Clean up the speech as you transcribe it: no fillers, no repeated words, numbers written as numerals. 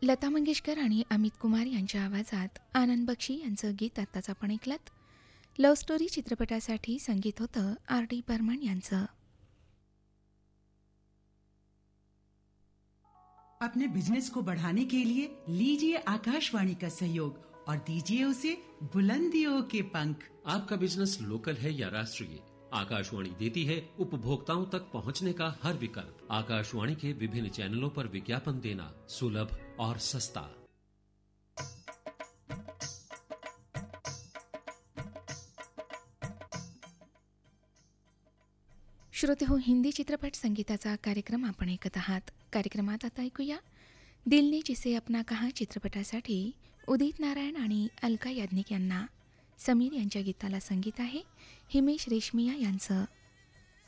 लता मंगेशकर आणि अमित कुमार यांच्या आवाजात आनंद बक्षी यांचं गीत आत्ताच आपण ऐकलत. लव्ह स्टोरी चित्रपटासाठी संगीत होतं R.D. बर्मन यांचं. अपने बिजनेस को बढ़ाने के लिए लीजिए आकाशवाणी का सहयोग और दीजिए उसे बुलंदियों के पंख। आपका बिजनेस लोकल है या राष्ट्रीय, आकाशवाणी देती है उपभोक्ताओं तक पहुंचने का हर विकल्प। आकाशवाणी के विभिन्न चैनलों पर विज्ञापन देना सुलभ और सस्ता। श्रोते हो, हिंदी चित्रपट संगीताचा कार्यक्रम आपण ऐकत आहात. कार्यक्रमात आता ऐकूया दिल ने जिसे अपना कहा चित्रपटासाठी उदित नारायण आणि अलका याज्ञिक यांना. समीर यांच्या गीताला संगीत आहे हिमेश रेशमिया यांचं.